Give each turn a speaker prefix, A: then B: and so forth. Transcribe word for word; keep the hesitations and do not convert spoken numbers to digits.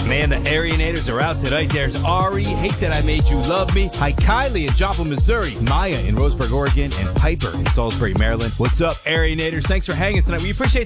A: Man, the Arianators are out tonight. There's Ari, Hate That I Made You Love Me. Hi, Kylie in Joplin, Missouri. Maya in Roseburg, Oregon. And Piper in Salisbury, Maryland. What's up, Arianators? Thanks for hanging tonight. We appreciate